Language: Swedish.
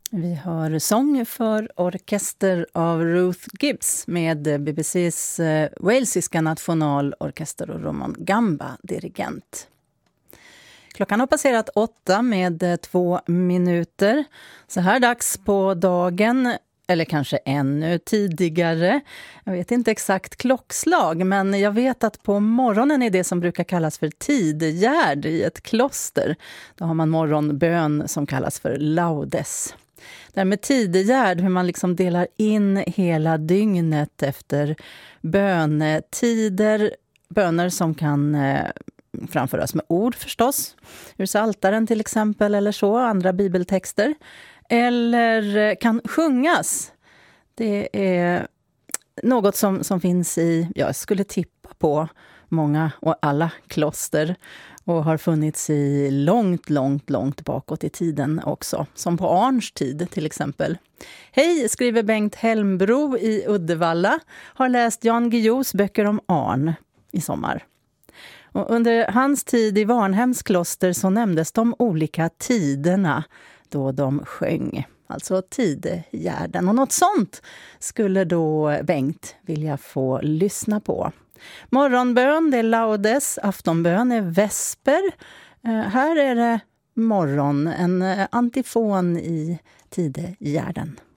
Vi hör sång för orkester av Ruth Gibbs med BBCs walesiska nationalorkester och Roman Gamba dirigent. Klockan har passerat 8 med 2 minuter. Så här dags på dagen, eller kanske ännu tidigare. Jag vet inte exakt klockslag, men jag vet att på morgonen är det som brukar kallas för tidegärd i ett kloster. Då har man morgonbön som kallas för laudes. Det här med tidegärd, hur man liksom delar in hela dygnet efter bönetider. Böner som kan framföras med ord förstås. Ur Psaltaren till exempel eller så, andra bibeltexter. Eller kan sjungas. Det är något som finns i, jag skulle tippa på många och alla kloster. Och har funnits i långt bakåt i tiden också. Som på Arns tid till exempel. Hej, skriver Bengt Helmbro i Uddevalla. Har läst Jan Guillous böcker om Arn i sommar. Och under hans tid i Varnhems kloster så nämndes de olika tiderna då de sjöng. Alltså tidegärden. Och något sånt skulle då Bengt vilja få lyssna på. Morgonbön, det är laudes. Aftonbön är vesper. Här är det morgon, en antifon i tidegärden.